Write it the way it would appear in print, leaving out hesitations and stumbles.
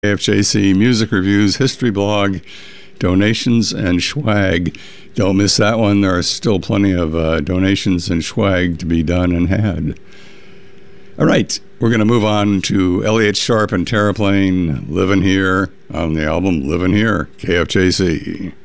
KFJC Music Reviews, History Blog, Donations, and Swag. Don't miss that one. There are still plenty of donations and swag to be done and had. All right, we're going to move on to Elliott Sharp and Terraplane, Livin' Here, on the album Livin' Here, KFJC.